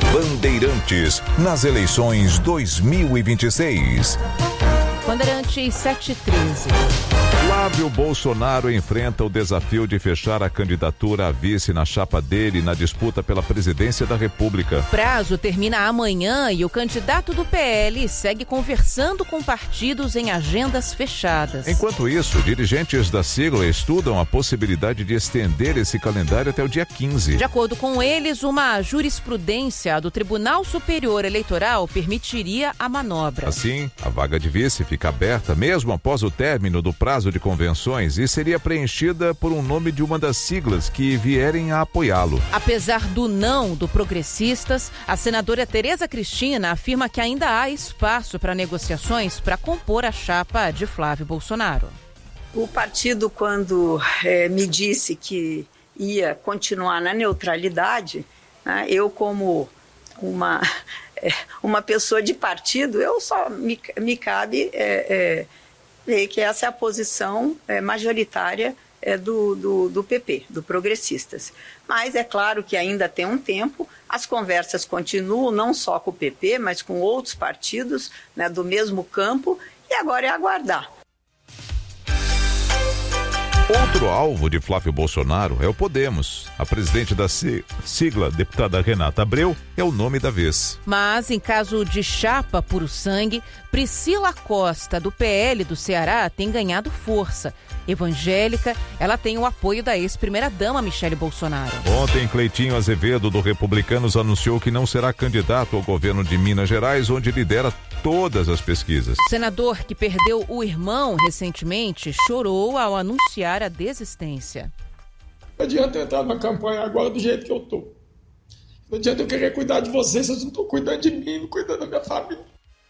Bandeirantes, nas eleições 2026. Bandeirantes 713. Flávio Bolsonaro enfrenta o desafio de fechar a candidatura a vice na chapa dele na disputa pela presidência da República. O prazo termina amanhã e o candidato do PL segue conversando com partidos em agendas fechadas. Enquanto isso, dirigentes da sigla estudam a possibilidade de estender esse calendário até o dia 15. De acordo com eles, uma jurisprudência do Tribunal Superior Eleitoral permitiria a manobra. Assim, a vaga de vice fica aberta mesmo após o término do prazo de convenções e seria preenchida por um nome de uma das siglas que vierem a apoiá-lo. Apesar do não do Progressistas, a senadora Tereza Cristina afirma que ainda há espaço para negociações para compor a chapa de Flávio Bolsonaro. O partido, quando me disse que ia continuar na neutralidade, né, eu como uma pessoa de partido, eu só me cabe ver que essa é a posição majoritária do PP, do Progressistas. Mas é claro que ainda tem um tempo, as conversas continuam, não só com o PP, mas com outros partidos, né, do mesmo campo, e agora é aguardar. Outro alvo de Flávio Bolsonaro é o Podemos. A presidente da sigla, deputada Renata Abreu, é o nome da vez. Mas, em caso de chapa puro sangue, Priscila Costa, do PL do Ceará, tem ganhado força. Evangélica, ela tem o apoio da ex-primeira-dama Michele Bolsonaro. Ontem, Cleitinho Azevedo, do Republicanos, anunciou que não será candidato ao governo de Minas Gerais, onde lidera todas as pesquisas. O senador, que perdeu o irmão recentemente, chorou ao anunciar a desistência. Não adianta eu entrar na campanha agora do jeito que eu tô. Não adianta eu querer cuidar de vocês não estão cuidando de mim, não cuidando da minha família.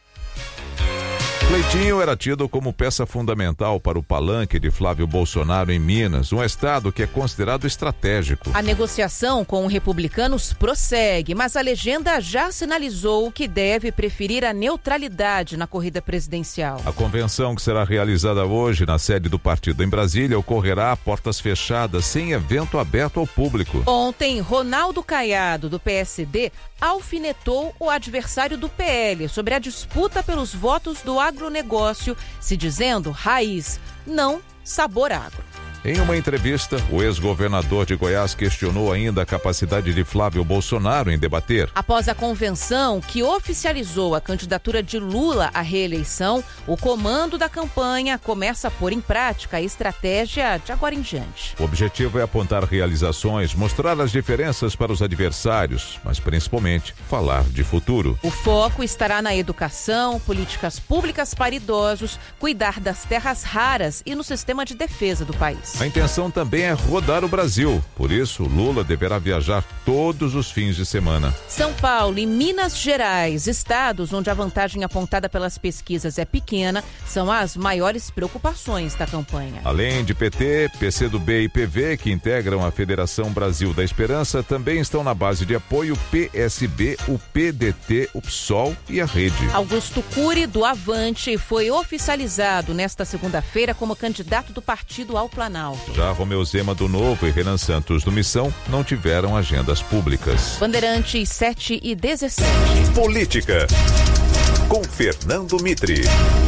Cleitinho era tido como peça fundamental para o palanque de Flávio Bolsonaro em Minas, um estado que é considerado estratégico. A negociação com os republicanos prossegue, mas a legenda já sinalizou que deve preferir a neutralidade na corrida presidencial. A convenção, que será realizada hoje na sede do partido em Brasília, ocorrerá a portas fechadas, sem evento aberto ao público. Ontem, Ronaldo Caiado, do PSD, alfinetou o adversário do PL sobre a disputa pelos votos do agronegócio, se dizendo raiz, não sabor agro. Em uma entrevista, o ex-governador de Goiás questionou ainda a capacidade de Flávio Bolsonaro em debater. Após a convenção que oficializou a candidatura de Lula à reeleição, o comando da campanha começa a pôr em prática a estratégia de agora em diante. O objetivo é apontar realizações, mostrar as diferenças para os adversários, mas principalmente falar de futuro. O foco estará na educação, políticas públicas para idosos, cuidar das terras raras e no sistema de defesa do país. A intenção também é rodar o Brasil, por isso Lula deverá viajar todos os fins de semana. São Paulo e Minas Gerais, estados onde a vantagem apontada pelas pesquisas é pequena, são as maiores preocupações da campanha. Além de PT, PCdoB e PV, que integram a Federação Brasil da Esperança, também estão na base de apoio PSB, o PDT, o PSOL e a Rede. Augusto Cury, do Avante, foi oficializado nesta segunda-feira como candidato do partido ao Planalto. Já Romeu Zema do Novo e Renan Santos do Missão não tiveram agendas públicas. Bandeirantes 7:17. Política, com Fernando Mitre.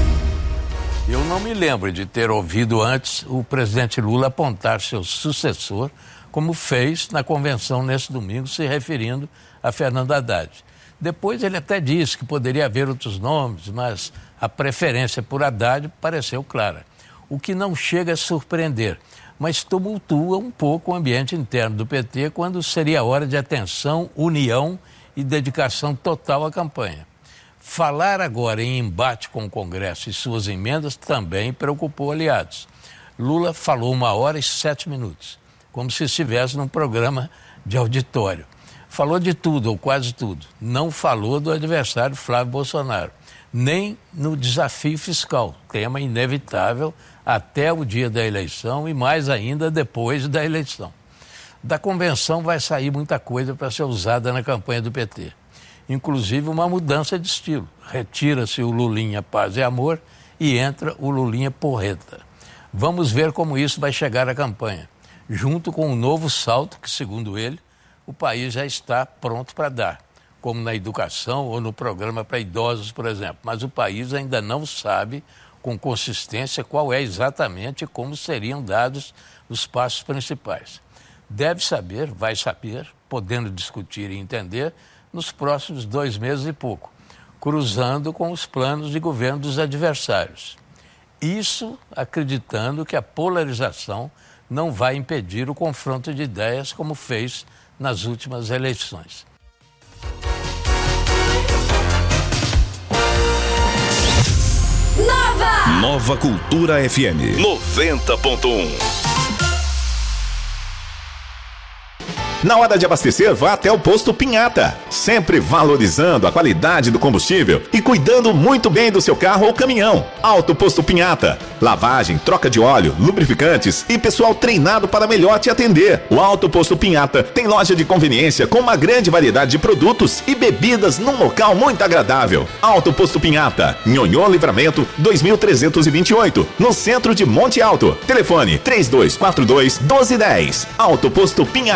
Eu não me lembro de ter ouvido antes o presidente Lula apontar seu sucessor, como fez na convenção nesse domingo, se referindo a Fernando Haddad. Depois ele até disse que poderia haver outros nomes, mas a preferência por Haddad pareceu clara. O que não chega a surpreender, mas tumultua um pouco o ambiente interno do PT quando seria hora de atenção, união e dedicação total à campanha. Falar agora em embate com o Congresso e suas emendas também preocupou aliados. Lula falou 1h07, como se estivesse num programa de auditório. Falou de tudo, ou quase tudo. Não falou do adversário Flávio Bolsonaro, nem no desafio fiscal, tema inevitável até o dia da eleição e mais ainda depois da eleição. Da convenção vai sair muita coisa para ser usada na campanha do PT. Inclusive uma mudança de estilo. Retira-se o Lulinha Paz e Amor e entra o Lulinha Porreta. Vamos ver como isso vai chegar à campanha, junto com um novo salto que, segundo ele, o país já está pronto para dar. como na educação ou no programa para idosos, por exemplo. Mas o país ainda não sabe com consistência qual é exatamente como seriam dados os passos principais. Deve saber, vai saber, podendo discutir e entender, nos próximos 2 meses e pouco, cruzando com os planos de governo dos adversários. Isso acreditando que a polarização não vai impedir o confronto de ideias como fez nas últimas eleições. Nova Cultura FM 90.1. Na hora de abastecer, vá até o Posto Pinhata, sempre valorizando a qualidade do combustível e cuidando muito bem do seu carro ou caminhão. Alto Posto Pinhata, lavagem, troca de óleo, lubrificantes e pessoal treinado para melhor te atender. O Alto Posto Pinhata tem loja de conveniência com uma grande variedade de produtos e bebidas num local muito agradável. Alto Posto Pinhata, Nhonhô Livramento 2328, no centro de Monte Alto. Telefone 3242-1210. Alto Posto Pinhata.